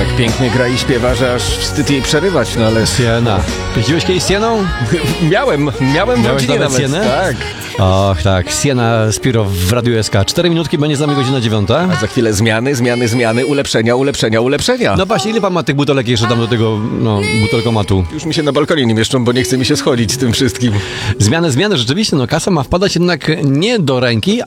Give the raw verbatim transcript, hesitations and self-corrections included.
tak pięknie gra i śpiewa, że aż wstyd jej przerywać, no ale... Siena. Jeździłeś kiedyś Sieną? Miałem, miałem w Miałeś rodzinie nawet nawet. Sienę? Tak. Och, tak. Siena Spiro w Radiu S K. Cztery minutki, będzie z nami godzina dziewiąta. A za chwilę zmiany, zmiany, zmiany, ulepszenia, ulepszenia, ulepszenia. No właśnie, ile pan ma tych butelek jeszcze tam do tego, no, butelkomatu? Już mi się na balkonie nie mieszczą, bo nie chce mi się schodzić z tym wszystkim. Zmiany, zmiany, rzeczywiście, no kasa ma wpadać jednak nie do ręki,